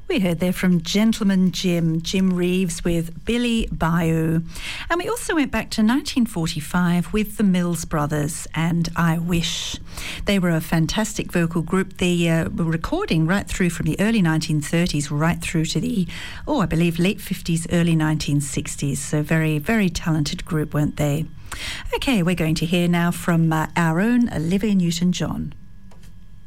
We heard there from Gentleman Jim Reeves with Billy Bayou. And we also went back to 1945 with the Mills Brothers and I Wish. They were a fantastic vocal group. They were recording right through from the early 1930s right through to the, I believe, late 50s, early 1960s. So very, very talented group, weren't they? Okay, we're going to hear now from our own Olivia Newton-John.